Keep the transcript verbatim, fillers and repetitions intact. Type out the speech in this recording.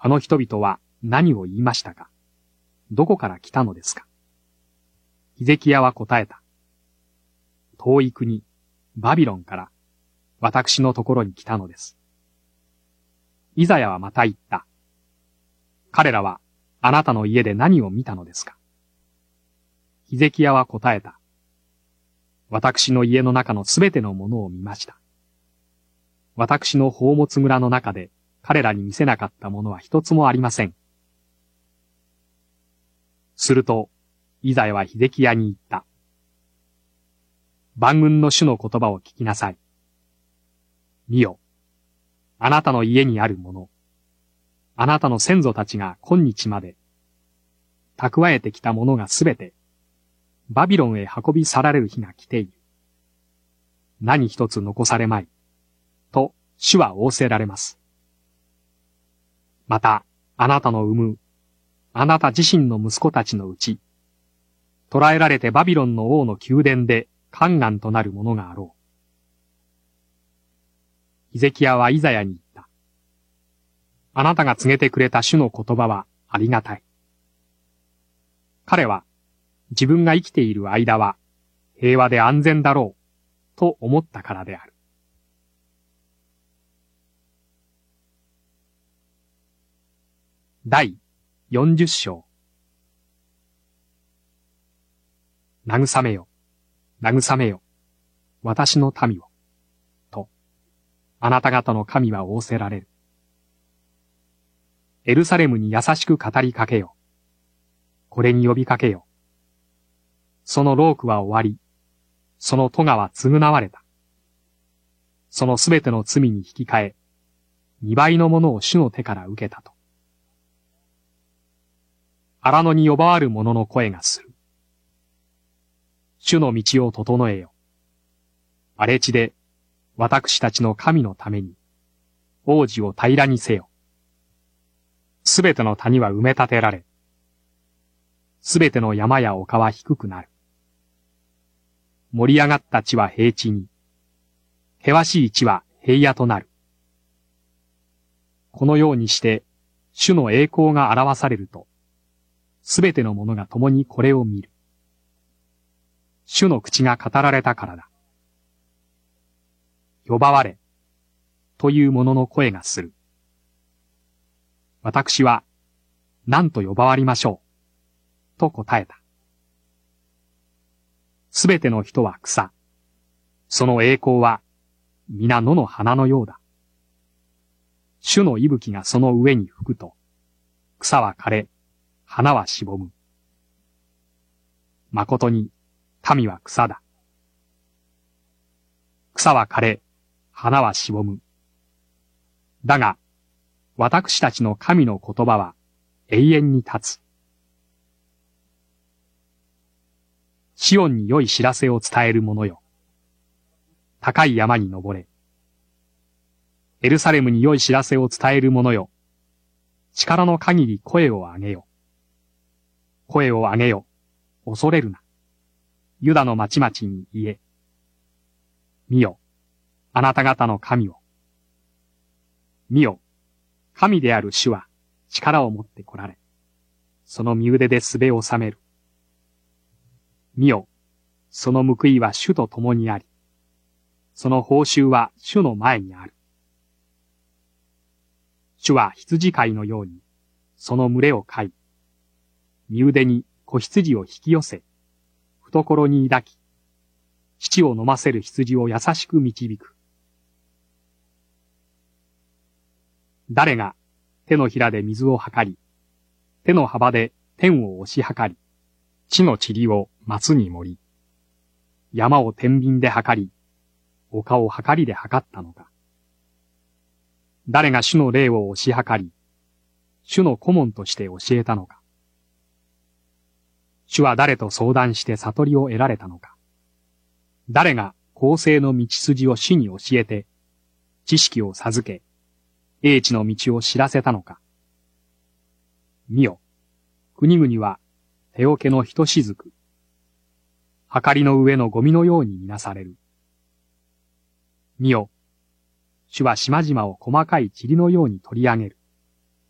あの人々は何を言いましたか？どこから来たのですか？ヒゼキヤは答えた。遠い国、バビロンから私のところに来たのです。イザヤはまた言った。彼らはあなたの家で何を見たのですか？ヒゼキヤは答えた。私の家の中のすべてのものを見ました。私の宝物蔵の中で彼らに見せなかったものは一つもありません。すると、イザヤはヒゼキヤに言った。万軍の主の言葉を聞きなさい。見よ、あなたの家にあるもの、あなたの先祖たちが今日まで蓄えてきたものがすべて、バビロンへ運び去られる日が来ている。何一つ残されまい。と、主は仰せられます。また、あなたの産む、あなた自身の息子たちのうち、捕らえられてバビロンの王の宮殿で宦官となるものがあろう。ヒゼキヤはイザヤに言った。あなたが告げてくれた主の言葉はありがたい。彼は、自分が生きている間は平和で安全だろう、と思ったからである。第よんじゅっ章。慰めよ、慰めよ、私の民を、と、あなた方の神は仰せられる。エルサレムに優しく語りかけよ。これに呼びかけよ。その労苦は終わり、その咎は償われた。そのすべての罪に引き換え、二倍のものを主の手から受けたと。荒野に呼ばわる者の声がする。主の道を整えよ。荒れ地で、私たちの神のために、王子を平らにせよ。すべての谷は埋め立てられ、すべての山や丘は低くなる。盛り上がった地は平地に、険しい地は平野となる。このようにして、主の栄光が表されると、すべての者が共にこれを見る。主の口が語られたからだ。呼ばわれ、という者の声がする。私は、何と呼ばわりましょう、と答えた。すべての人は草。その栄光は、皆野の花のようだ。主の息吹がその上に吹くと、草は枯れ、花はしぼむ。誠に、民は草だ。草は枯れ、花はしぼむ。だが、私たちの神の言葉は永遠に立つ。シオンに良い知らせを伝える者よ。高い山に登れ。エルサレムに良い知らせを伝える者よ。力の限り声を上げよ。声を上げよ。恐れるな。ユダの町々に言え。見よ。あなた方の神を。見よ。神である主は力を持って来られ。その身腕で術を収める。見よ。その報いは主と共にあり。その報酬は主の前にある。主は羊飼いのように、その群れを飼い、身腕に子羊を引き寄せ、懐に抱き、乳を飲ませる羊を優しく導く。誰が手のひらで水を測り、手の幅で天を押し測り、地の塵を松に盛り、山を天秤で測り、丘を測りで測ったのか。誰が主の霊を押し測り、主の顧問として教えたのか。主は誰と相談して悟りを得られたのか。誰が公正の道筋を主に教えて、知識を授け、英知の道を知らせたのか。見よ、国々は手桶のひとしずく、はかりの上のゴミのようにみなされる。見よ、主は島々を細かい塵のように取り上げる。